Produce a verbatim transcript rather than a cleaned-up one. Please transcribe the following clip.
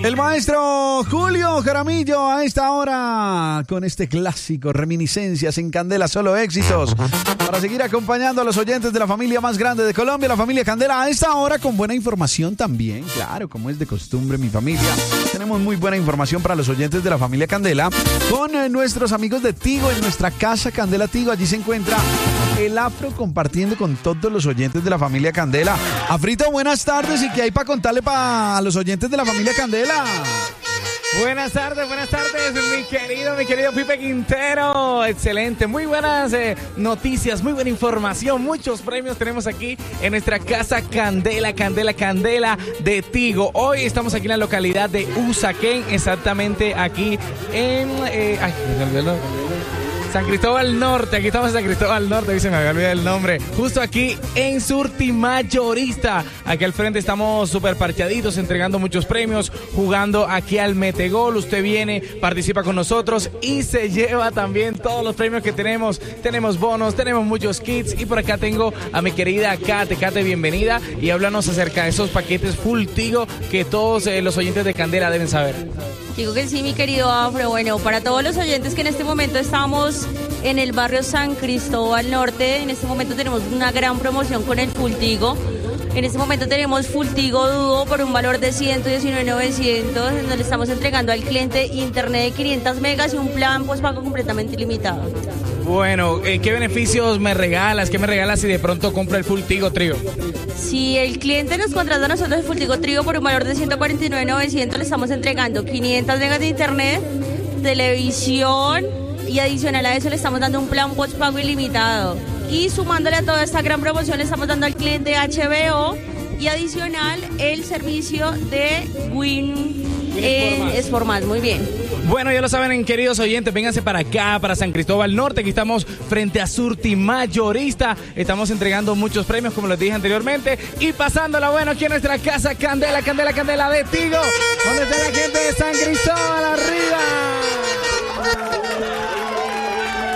El maestro Julio Jaramillo a esta hora con este clásico, Reminiscencias en Candela, solo éxitos. Para seguir acompañando a los oyentes de la familia más grande de Colombia, la familia Candela, a esta hora con buena información también, claro, como es de costumbre mi familia. Tenemos muy buena información para los oyentes de la familia Candela con eh, nuestros amigos de Tigo en nuestra casa Candela Tigo. Allí se encuentra el Afro compartiendo con todos los oyentes de la familia Candela. Afrito, buenas tardes, ¿y qué hay para contarle para los oyentes de la familia Candela? Buenas tardes, buenas tardes, mi querido, mi querido Pipe Quintero. Excelente, muy buenas eh, noticias, muy buena información, muchos premios tenemos aquí en nuestra casa Candela, Candela, Candela de Tigo. Hoy estamos aquí en la localidad de Usaquén, exactamente aquí en... Eh, ay, me olvidó el San Cristóbal Norte, aquí estamos en San Cristóbal Norte, y se me había olvidado el nombre, justo aquí en Surtimayorista. Aquí al frente estamos súper parchaditos, entregando muchos premios, jugando aquí al Metegol. Usted viene, participa con nosotros y se lleva también todos los premios que tenemos. Tenemos bonos, tenemos muchos kits, y por acá tengo a mi querida Kate. Kate, bienvenida, y háblanos acerca de esos paquetes full Tigo que todos eh, los oyentes de Candela deben saber. Digo que sí, mi querido Afro. Bueno, para todos los oyentes que en este momento estamos en el barrio San Cristóbal Norte, en este momento tenemos una gran promoción con el Full Tigo. En este momento tenemos Full Tigo Duo por un valor de ciento diecinueve mil novecientos, donde le estamos entregando al cliente internet de quinientos megas y un plan postpago completamente ilimitado. Bueno, eh, ¿qué beneficios me regalas? ¿Qué me regalas si de pronto compro el Full Tigo Trio? Si el cliente nos contrata a nosotros el Full Tigo Trio por un valor de ciento cuarenta y nueve mil novecientos, le estamos entregando quinientos megas de internet, televisión, y adicional a eso le estamos dando un plan postpago ilimitado. Y sumándole a toda esta gran promoción le estamos dando al cliente H B O y adicional el servicio de Win en Sportmas. Muy bien. Bueno, ya lo saben, queridos oyentes, vénganse para acá, para San Cristóbal Norte, que estamos frente a Surtimayorista. Estamos entregando muchos premios, como les dije anteriormente, y pasándola bueno aquí en nuestra casa Candela, Candela, Candela de Tigo, donde está la gente de San Cristóbal arriba.